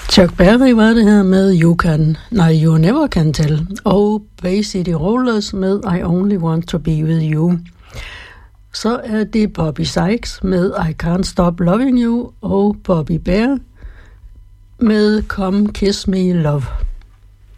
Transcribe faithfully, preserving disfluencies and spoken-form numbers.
Chuck Berry var det her med You Can, nej, You Never Can Tell, og Bay City Rollers med I Only Want To Be With You. Så er det Bobby Sykes med I Can't Stop Loving You, og Bobby Bear med Come Kiss Me Love.